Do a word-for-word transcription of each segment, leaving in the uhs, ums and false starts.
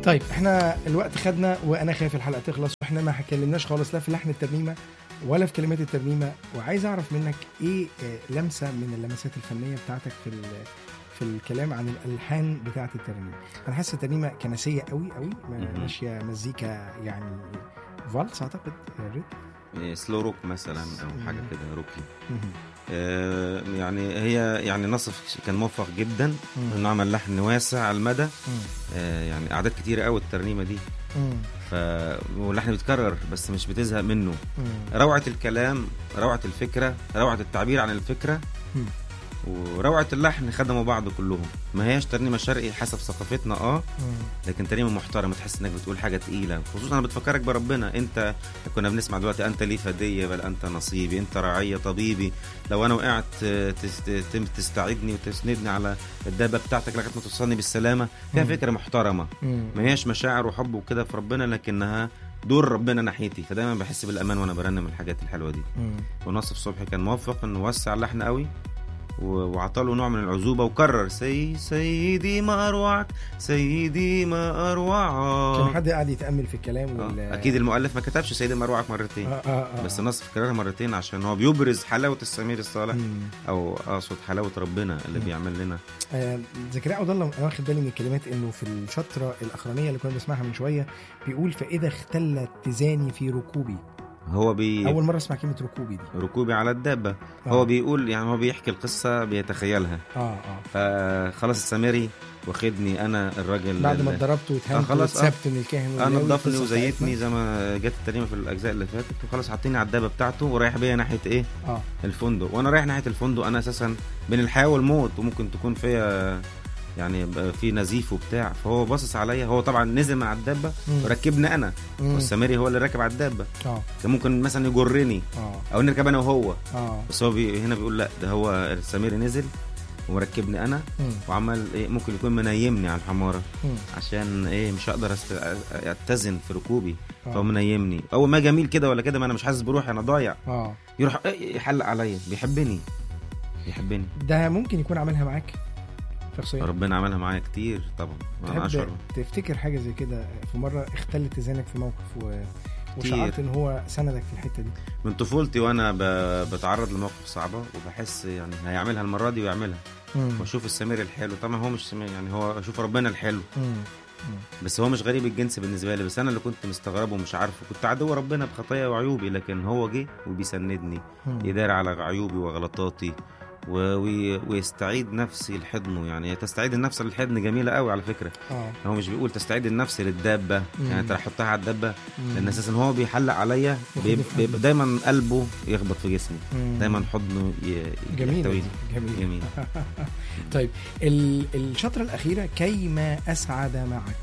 طيب احنا الوقت خدنا وانا خايف الحلقه تخلص واحنا ما اتكلمناش خالص لا في لحن الترنيمه ولا في كلمات الترنيمه، وعايز اعرف منك ايه لمسه من اللمسات الفنيه بتاعتك في في الكلام عن الالحان بتاعه الترنيمه. انا حاسس الترنيمه كنسيه قوي قوي، ماشيه مزيكا يعني فالس اعتقد ريت سلو روك مثلا او حاجه كده روكي. آه يعني هي يعني نصف كان موفق جدا انه عمل لحن واسع على المدى. آه يعني اعداد كتيره قوي الترنيمه دي. ف واللحن بيتكرر بس مش بتزهق منه. روعه الكلام، روعه الفكره، روعه التعبير عن الفكره، وروعه اللحن خدموا بعض كلهم. ما هياش ترنيمه شرقي حسب ثقافتنا اه لكن ترنيمه محترمه، تحس انك بتقول حاجه تقيله، خصوصا انا بتفكرك بربنا. انت كنا بنسمع دلوقتي انت لي فديه بل انت نصيبي، انت رعيه طبيبي، لو انا وقعت تستعيدني وتسندني على الدابه بتاعتك لغايه ما توصلني بالسلامه. فيها فكره محترمه، ما هياش مشاعر وحب وكده في ربنا، لكنها دور ربنا ناحيتي، فدايما بحس بالامان وانا برنم الحاجات الحلوه دي. ونصف صبحي كان موفق انه وسع اللحن قوي وعطاله نوع من العزوبة وكرر سي سيدي ما أروعك سيدي ما أروعك. كان حد قاعد يتأمل في الكلام وال... آه. أكيد المؤلف ما كتبش سيدي ما أروعك مرتين. آه آه آه بس النص كررها مرتين عشان هو بيبرز حلاوة السمير الصالح مم. أو أقصد حلاوة ربنا اللي مم. بيعمل لنا. آه زكريا عبد الله أنا واخد بالي من الكلمات إنه في الشطرة الأخرانية اللي كنا بنسمعها من شوية بيقول فإذا اختلت تزاني في ركوبي. هو بي اول مره اسمع كلمه ركوبي دي. ركوبي على الدابه. آه. هو بيقول يعني هو بيحكي القصه بيتخيلها. اه اه فخلاص السامري واخدني انا الراجل بعد ما اتضربت واتهنت واتسبت من الكاهن انا نضفني وزيتني زي ما جت الترنيمه في الاجزاء اللي فاتت، وخلاص حاطيني على الدابه بتاعته ورايح بيا ناحيه ايه اه الفندق. وانا رايح ناحيه الفندق انا اساسا بين الحياه والموت وممكن تكون فيا يعني في نزيف وبتاع. فهو باصص عليا، هو طبعا نزل من على الدابه وركبني انا مم. والسامري هو اللي راكب على الدابه. اه كان ممكن مثلا يجرني اه او نركب انا وهو اه بس هو بي هنا بيقول لا ده هو السامري نزل ومركبني انا مم. وعمل ايه ممكن يكون منيمني على الحماره مم. عشان ايه مش هقدر است... اتزن في ركوبي. آه. فهو منيمني اول ما جميل كده ولا كده ما انا مش حاسس بروحي انا ضايع. اه يروح يحلق عليا بيحبني بيحبني. ده ممكن يكون عملها معاك شخصيا؟ ربنا عملها معايا كتير طبعا. انا اشعر تفتكر حاجه زي كده في مره اختلت تزانك في موقف و... وشعرت ان هو سندك في الحته دي؟ من طفولتي وانا ب... بتعرض لمواقف صعبه وبحس يعني هيعملها المره دي ويعملها واشوف السمير الحلو. طبعا هو مش سمير يعني هو اشوف ربنا الحلو مم. بس هو مش غريب الجنس بالنسبه لي، بس انا اللي كنت مستغربه ومش عارفه، كنت عدو ربنا بخطايا وعيوبي، لكن هو جه وبيسندني يدار على عيوبي وغلطاتي و... ويستعيد نفسي لحضنه. يعني تستعيد النفس للحضن جميله قوي على فكره. أوه. هو مش بيقول تستعيد النفس للدابه مم. يعني انت حطها على الدابه لان اساسا هو بيحلق عليا بيب... بيب... دايما قلبه يخبط في جسمي مم. دايما حضنه ي... جميل جميل, جميل. طيب ال... الشطره الاخيره كيما اسعد معك،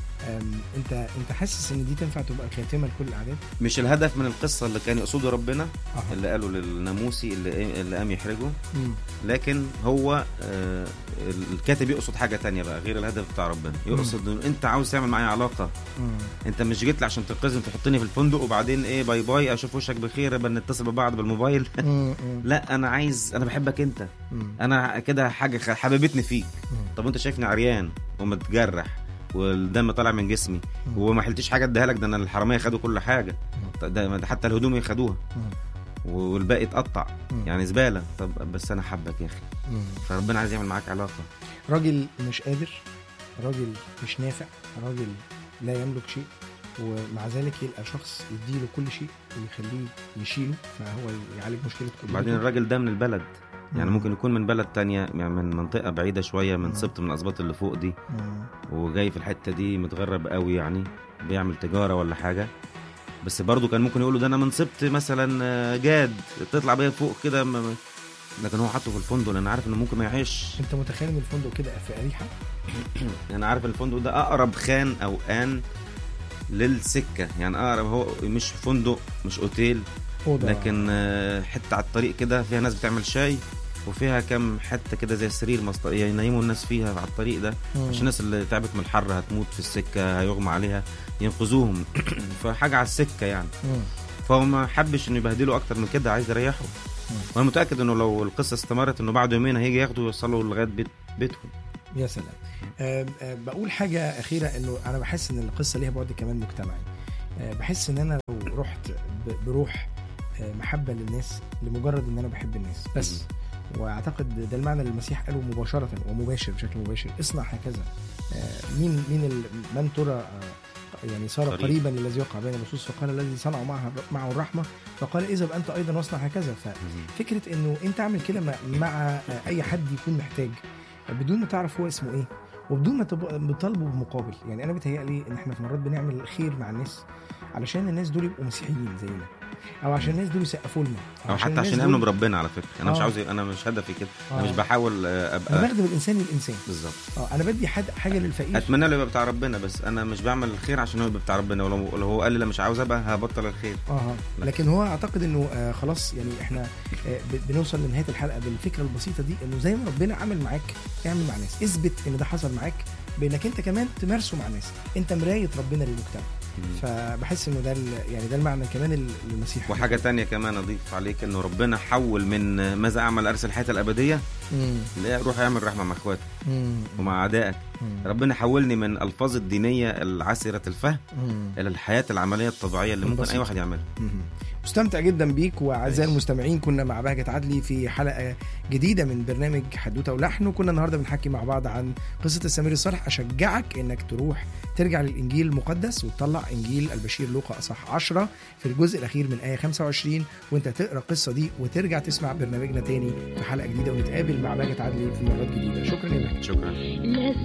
انت انت حاسس ان دي تنفع تبقى خاتمه لكل الاعداد؟ مش الهدف من القصه اللي كان يقصده ربنا أه. اللي قالوا للناموسي اللي اللي قام يحرجه مم. لكن هو آه الكاتب يقصد حاجه تانية بقى غير الهدف بتاع ربنا. يقصد ان انت عاوز تعمل معايا علاقه. مم. انت مش جيت لي عشان تنقذني تحطني في الفندق وبعدين ايه باي باي اشوف وشك بخير بل نتصل ببعض بالموبايل. لا انا عايز انا بحبك انت. مم. انا كده حاجه حبيبتني فيك. مم. طب انت شايفني عريان ومتجرح والدم طالع من جسمي وما حلتش حاجه اديها لك، ده انا الحراميه خدوا كل حاجه، ده حتى الهدوم ياخدوها والباقي اتقطع يعني زباله. طب بس انا حبك يا اخي. فربنا عايز يعمل معاك علاقه. راجل مش قادر، راجل مش نافع، راجل لا يملك شيء، ومع ذلك يلقى شخص يديله كل شيء ويخليه يشيله فهو يعالج مشكله كل. بعدين الراجل ده من البلد يعني ممكن يكون من بلد تانية يعني من منطقة بعيدة شوية من سبط من الأسباط اللي فوق دي وجاي في الحتة دي متغرب قوي يعني بيعمل تجارة ولا حاجة. بس برضو كان ممكن يقولوا ده أنا من سبط مثلا جاد تطلع بيا فوق كده، لكن هو حطه في الفندق لأن عارف إنه ممكن ما يعيش. أنت متخيل إن الفندق كده في أريحة؟ أنا عارف الفندق ده أقرب خان أو آن للسكة يعني أقرب، هو مش فندق مش أوتيل لكن حتة على الطريق كده فيها ناس بتعمل شاي وفيها كم حتة كده زي سرير مصطر يعني ينيموا الناس فيها على الطريق ده عشان الناس اللي تعبت من الحر هتموت في السكة هيغمى عليها ينقذوهم. فحاجة على السكة يعني. فهو ما حبش انه يبهدلوا اكتر من كده، عايز يريحوا. وانا متأكد انه لو القصة استمرت انه بعد يومين هيجي ياخدوا ويوصلوا لغاية بيت بيتهم. يا سلام. أه أه بقول حاجه اخيره، انه انا بحس ان القصه ليها بعد كمان مجتمعي. أه بحس ان انا لو رحت بروح أه محبه للناس لمجرد ان انا بحب الناس بس، واعتقد ده المعنى اللي المسيح قاله مباشره ومباشر بشكل مباشر، اصنع هكذا. أه مين مين من ترى أه يعني صار قريب. قريبا للذي وقع بين اللصوص، فقال الذي صنعوا معه معه الرحمه فقال اذهب انت ايضا واصنع هكذا. ففكره انه انت اعمل كده مع اي حد يكون محتاج بدون ما تعرف هو اسمه ايه، وبدون ما تطالبه بمقابل. يعني انا بتهيألي ان احنا في مرات بنعمل الخير مع الناس علشان الناس دول يبقوا مسيحيين زينا، او عشان الناس دول يسقفوا لنا، او حتى عشان يامنوا بربنا. على فكره انا آه. مش عاوز، انا مش هدفي كده. آه. انا مش بحاول ابقى، انا بخدم الانسان للانسان بالظبط. اه انا بدي حد حاجه للفقير، اتمنى له يبقى بتاع ربنا، بس انا مش بعمل الخير عشان هو يبقى بتاع ربنا. ولو هو قال لي لا مش عاوز ابقى، هبطل الخير. اه لكن هو اعتقد انه آه خلاص، يعني احنا آه بنوصل لنهايه الحلقه بالفكره البسيطه دي، انه زي ما ربنا عمل معاك اعمل مع ناس، اثبت ان ده حصل معاك بانك انت كمان تمارسه مع ناس. انت مرايه ربنا للمجتمع. فبحس انه ده يعني ده المعنى كمان المسيح. وحاجه تانية كمان اضيف عليك، انه ربنا حول من ماذا اعمل ارسل الحياه الابديه، لا روح اعمل رحمه مع اخواتك ومع اعدائك. ربنا حولني من الفاظ الدينيه العسره الفهم مم. الى الحياه العمليه الطبيعيه اللي ممكن بسيط. اي واحد يعملها. مستمتع جدا بيك. واعزائي المستمعين، كنا مع بهجة عدلي في حلقه جديده من برنامج حدوته ولحن، وكنا النهارده بنحكي مع بعض عن قصه السمير الصالح. اشجعك انك تروح ترجع للانجيل المقدس وتطلع انجيل البشير لوقا اصح عشرة في الجزء الاخير من ايه خمسة وعشرين، وانت تقرا القصه دي وترجع تسمع برنامجنا تاني في حلقه جديده، ونتقابل مع بهجة عدلي في مرات جديده. شكرا يا بهجة. شكرا.